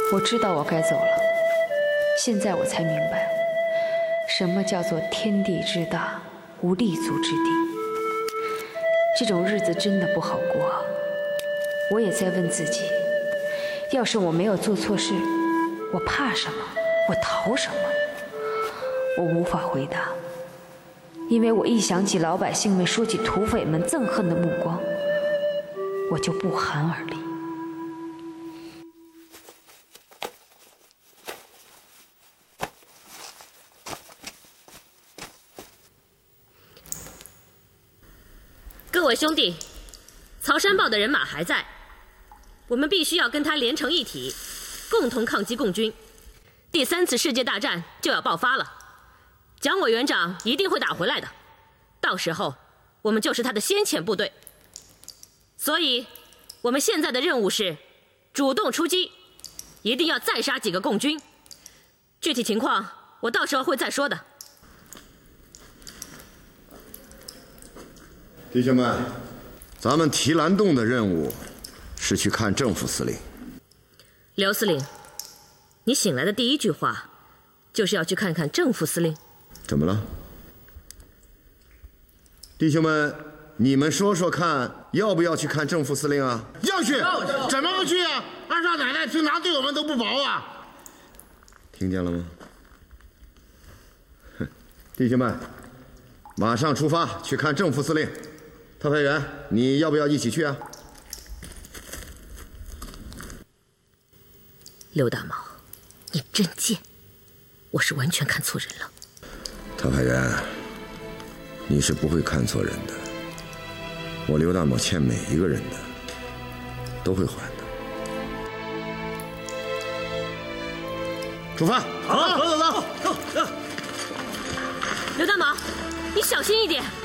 我知道我该走了，现在我才明白，什么叫做天地之大，无立足之地。这种日子真的不好过啊！我也在问自己，要是我没有做错事，我怕什么？我逃什么？我无法回答，因为我一想起老百姓们说起土匪们憎恨的目光，我就不寒而栗。 各位兄弟，曹山豹的人马还在，我们必须要跟他连成一体，共同抗击共军。第3次世界大战就要爆发了，蒋委员长一定会打回来的，到时候我们就是他的先遣部队。所以，我们现在的任务是主动出击，一定要再杀几个共军。具体情况我到时候会再说的。 弟兄们，咱们提篮洞的任务是去看正副司令。 刘司令，你醒来的第一句话就是要去看看正副司令。 怎么了？弟兄们，你们说说看，要不要去看正副司令啊？ 要去，怎么不去啊？二少奶奶平常对我们都不薄啊！ 听见了吗？弟兄们，马上出发去看正副司令。特派员，你要不要一起去啊？ 刘大毛，你真贱，我是完全看错人了。 特派员，你是不会看错人的。我刘大某欠每一个人的，都会还的。出发！ 好，走。 刘大毛，你小心一点。